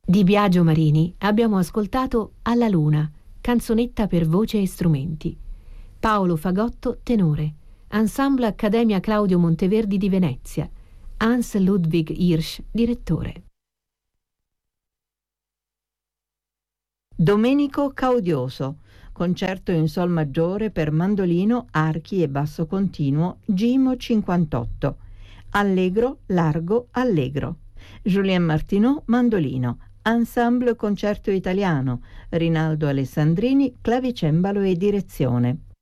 Di Biagio Marini abbiamo ascoltato Alla Luna, canzonetta per voce e strumenti. Paolo Fagotto, tenore. Ensemble Accademia Claudio Monteverdi di Venezia. Hans Ludwig Hirsch, direttore. Domenico Caudioso, concerto in sol maggiore per mandolino, archi e basso continuo, Gimo 58. Allegro, largo, allegro. Julien Martineau, mandolino. Ensemble Concerto Italiano, Rinaldo Alessandrini, clavicembalo e direzione.